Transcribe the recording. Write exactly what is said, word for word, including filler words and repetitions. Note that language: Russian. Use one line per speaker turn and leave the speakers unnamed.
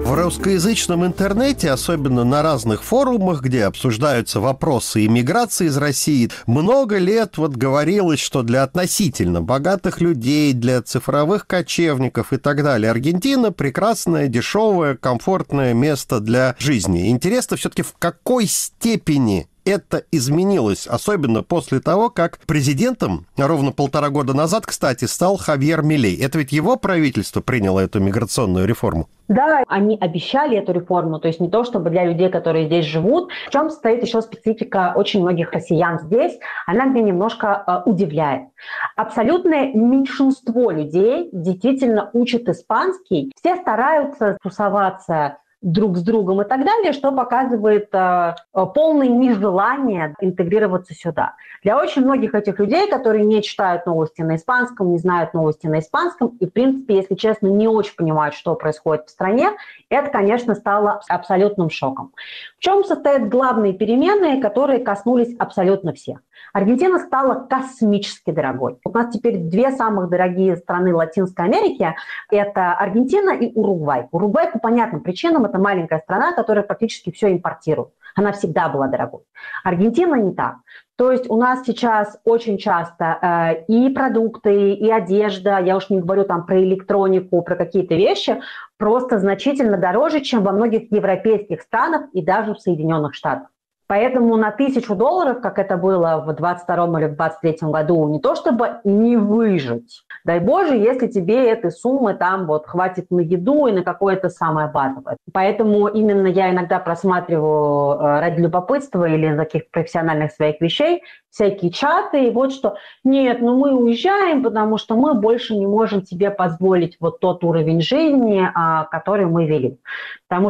В русскоязычном интернете, особенно на разных форумах, где обсуждаются вопросы иммиграции из России, много лет вот говорилось, что для относительно богатых людей, для цифровых кочевников и так далее, Аргентина прекрасное, дешевое, комфортное место для жизни. Интересно все-таки, в какой степени это изменилось, особенно после того, как президентом ровно полтора года назад, кстати, стал Хавьер Милей. Это ведь его правительство приняло эту миграционную реформу?
Да, они обещали эту реформу, то есть не то чтобы для людей, которые здесь живут. В чем состоит еще специфика очень многих россиян здесь, она меня немножко э, удивляет. Абсолютное меньшинство людей действительно учат испанский, все стараются тусоваться друг с другом и так далее, что показывает э, полное нежелание интегрироваться сюда. Для очень многих этих людей, которые не читают новости на испанском, не знают новости на испанском и, в принципе, если честно, не очень понимают, что происходит в стране, это, конечно, стало абсолютным шоком. В чем состоят главные перемены, которые коснулись абсолютно всех? Аргентина стала космически дорогой. У нас теперь две самых дорогие страны Латинской Америки – это Аргентина и Уругвай. Уругвай по понятным причинам – это маленькая страна, которая практически все импортирует. Она всегда была дорогой. Аргентина не так. То есть у нас сейчас очень часто э, и продукты, и одежда, я уж не говорю там про электронику, про какие-то вещи, просто значительно дороже, чем во многих европейских странах и даже в Соединенных Штатах. Поэтому на тысячу долларов, как это было в двадцать втором или в двадцать третьем году, не то чтобы не выжить. Дай Боже, если тебе этой суммы там вот хватит на еду и на какое-то самое базовое. Поэтому именно я иногда просматриваю ради любопытства или каких-то профессиональных своих вещей всякие чаты, и вот что, нет, ну мы уезжаем, потому что мы больше не можем себе позволить вот тот уровень жизни, который мы вели. Потому